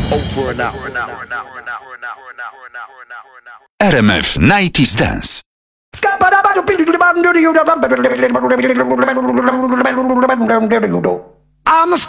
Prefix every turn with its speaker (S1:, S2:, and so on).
S1: Over and out.
S2: RMF 90s Dance.
S3: I'm a